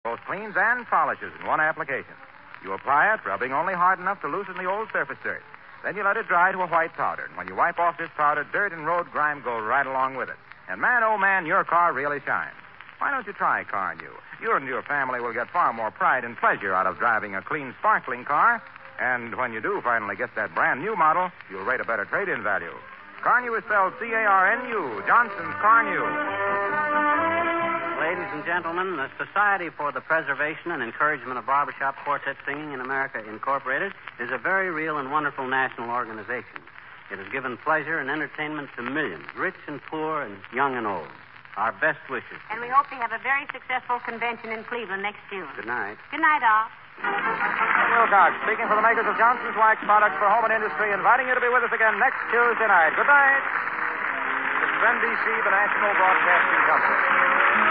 both cleans and polishes in one application. You apply it, rubbing only hard enough to loosen the old surface dirt. Then you let it dry to a white powder. And when you wipe off this powder, dirt and road grime go right along with it. And man, oh man, your car really shines. Why don't you try Carnu? You and your family will get far more pride and pleasure out of driving a clean, sparkling car. And when you do finally get that brand new model, you'll rate a better trade-in value. Carnu is spelled C-A-R-N-U, Johnson's Carnu. Ladies and gentlemen, the Society for the Preservation and Encouragement of Barbershop Quartet Singing in America, Incorporated, is a very real and wonderful national organization. It has given pleasure and entertainment to millions, rich and poor and young and old. Our best wishes. And we hope to have a very successful convention in Cleveland next June. Good night. Good night, all. Wilcox, speaking for the makers of Johnson's Wax Products for Home and Industry, inviting you to be with us again next Tuesday night. Good night. This is NBC, the National Broadcasting Company.